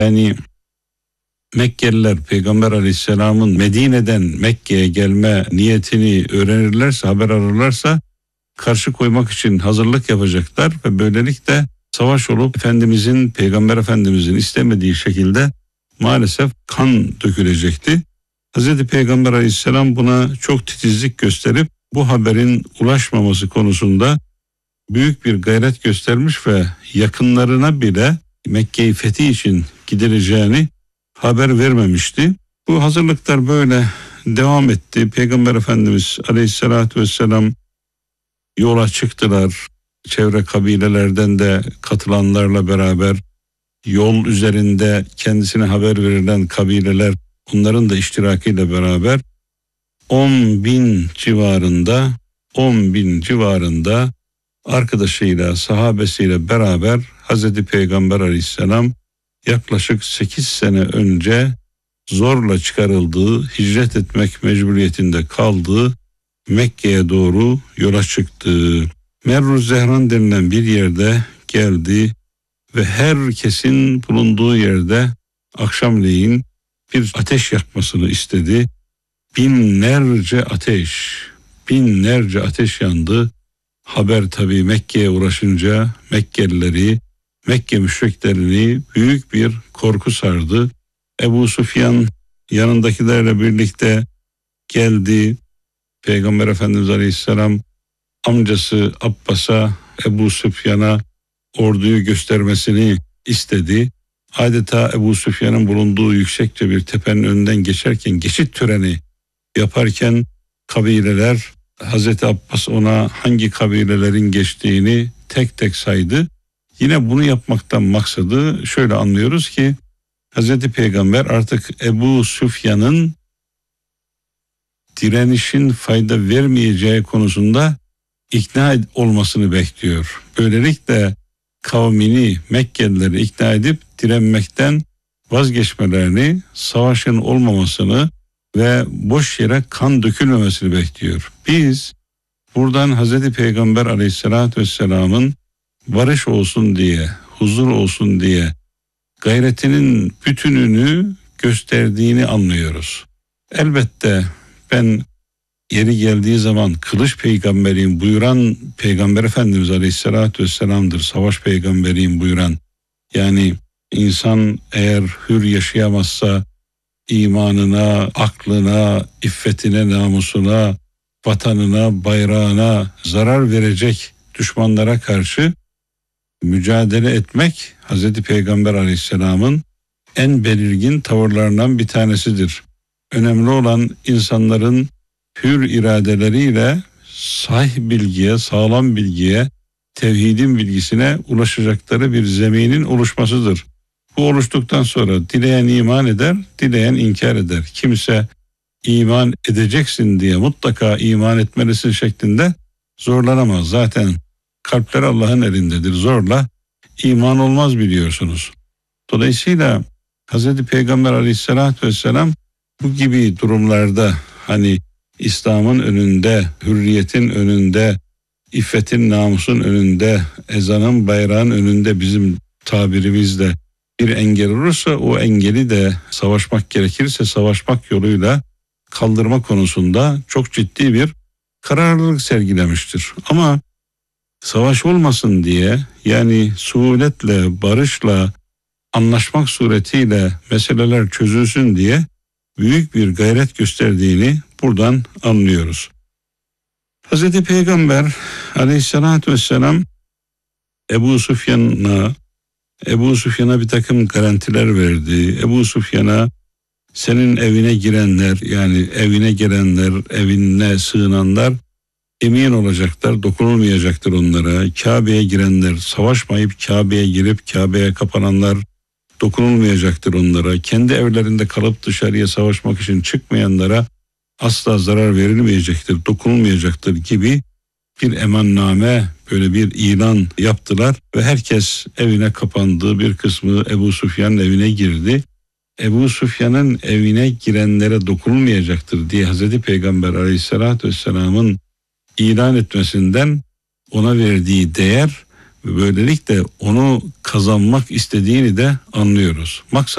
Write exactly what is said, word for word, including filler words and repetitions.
Yani Mekkeliler Peygamber Aleyhisselam'ın Medine'den Mekke'ye gelme niyetini öğrenirlerse, haber alırlarsa karşı koymak için hazırlık yapacaklar ve böylelikle savaş olup Efendimizin, Peygamber Efendimizin istemediği şekilde maalesef kan dökülecekti. Hazreti Peygamber Aleyhisselam buna çok titizlik gösterip bu haberin ulaşmaması konusunda büyük bir gayret göstermiş ve yakınlarına bile Mekke'yi fethi için gidileceğini haber vermemişti. Bu hazırlıklar böyle devam etti. Peygamber Efendimiz Aleyhisselatü Vesselam yola çıktılar. Çevre kabilelerden de katılanlarla beraber yol üzerinde kendisine haber verilen kabileler, onların da iştirakıyla beraber on bin civarında on bin civarında arkadaşıyla, sahabesiyle beraber Hazreti Peygamber Aleyhisselam yaklaşık sekiz sene önce zorla çıkarıldığı, hicret etmek mecburiyetinde kaldığı Mekke'ye doğru yola çıktı. Merru Zehran denilen bir yerde geldi ve herkesin bulunduğu yerde akşamleyin bir ateş yakmasını istedi. Binlerce ateş, binlerce ateş yandı. Haber tabii Mekke'ye ulaşınca Mekkelileri, Mekke müşriklerini büyük bir korku sardı. Ebu Süfyan yanındakilerle birlikte geldi. Peygamber Efendimiz Aleyhisselam amcası Abbas'a, Ebu Süfyan'a orduyu göstermesini istedi. Adeta Ebu Süfyan'ın bulunduğu yüksekçe bir tepenin önünden geçerken, geçit töreni yaparken kabileler, Hazreti Abbas ona hangi kabilelerin geçtiğini tek tek saydı. Yine bunu yapmaktan maksadı şöyle anlıyoruz ki Hazreti Peygamber artık Ebu Süfyan'ın direnişin fayda vermeyeceği konusunda ikna olmasını bekliyor. Böylelikle kavmini, Mekkelileri ikna edip direnmekten vazgeçmelerini, savaşın olmamasını ve boş yere kan dökülmemesini bekliyor. Biz buradan Hazreti Peygamber Aleyhisselatü Vesselam'ın barış olsun diye, huzur olsun diye gayretinin bütününü gösterdiğini anlıyoruz. Elbette ben yeri geldiği zaman kılıç peygamberiyim buyuran Peygamber Efendimiz Aleyhisselatü Vesselam'dır. Savaş peygamberiyim buyuran. Yani insan eğer hür yaşayamazsa imanına, aklına, iffetine, namusuna, vatanına, bayrağına zarar verecek düşmanlara karşı mücadele etmek Hazreti Peygamber Aleyhisselam'ın en belirgin tavırlarından bir tanesidir. Önemli olan insanların hür iradeleriyle sahih bilgiye, sağlam bilgiye, tevhidin bilgisine ulaşacakları bir zeminin oluşmasıdır. Bu oluştuktan sonra dileyen iman eder, dileyen inkar eder. Kimse iman edeceksin diye mutlaka iman etmelisin şeklinde zorlanamaz. Zaten kalpler Allah'ın elindedir. Zorla iman olmaz biliyorsunuz. Dolayısıyla Hazreti Peygamber Aleyhisselatü Vesselam bu gibi durumlarda hani İslam'ın önünde, hürriyetin önünde, iffetin, namusun önünde, ezanın, bayrağın önünde bizim tabirimizle bir engel olursa o engeli de savaşmak gerekirse savaşmak yoluyla kaldırma konusunda çok ciddi bir kararlılık sergilemiştir. Ama savaş olmasın diye yani suhuletle, barışla, anlaşmak suretiyle meseleler çözülsün diye büyük bir gayret gösterdiğini buradan anlıyoruz. Hazreti Peygamber Aleyhisselatü Vesselam Ebu Süfyan'a Ebu Süfyan'a bir takım garantiler verdi. Ebu Süfyan'a senin evine girenler yani evine gelenler, evine sığınanlar emin olacaklar, dokunulmayacaktır onlara. Kabe'ye girenler, savaşmayıp Kabe'ye girip Kabe'ye kapananlar dokunulmayacaktır onlara. Kendi evlerinde kalıp dışarıya savaşmak için çıkmayanlara asla zarar verilmeyecektir, dokunulmayacaktır gibi bir emanname, böyle bir ilan yaptılar ve herkes evine kapandı. Bir kısmı Ebu Süfyan'ın evine girdi. Ebu Süfyan'ın evine girenlere dokunulmayacaktır diye Hazreti Peygamber Aleyhisselatü Vesselam'ın ilan etmesinden ona verdiği değer ve böylelikle onu kazanmak istediğini de anlıyoruz. Maksat